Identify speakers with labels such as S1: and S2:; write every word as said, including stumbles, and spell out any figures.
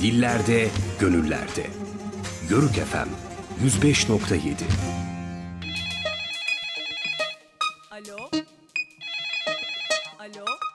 S1: Dillerde, gönüllerde. Yörük F M yüz beş nokta yedi.
S2: Alo? Alo?